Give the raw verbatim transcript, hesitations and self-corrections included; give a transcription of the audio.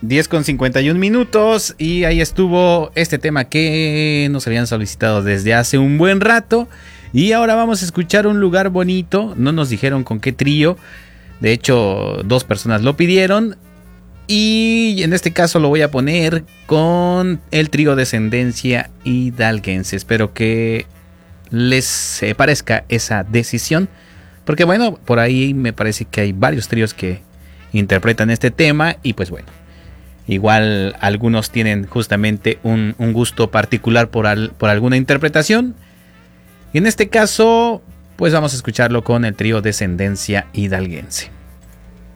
diez con cincuenta y un minutos y ahí estuvo este tema que nos habían solicitado desde hace un buen rato. Y ahora vamos a escuchar Un Lugar Bonito. No nos dijeron con qué trío. De hecho, dos personas lo pidieron. Y en este caso lo voy a poner con el trío Descendencia Hidalguense. Espero que les eh, parezca esa decisión. Porque bueno, por ahí me parece que hay varios tríos que interpretan este tema. Y pues bueno, igual algunos tienen justamente un, un gusto particular por, al, por alguna interpretación. Y en este caso, pues vamos a escucharlo con el trío Descendencia Hidalguense.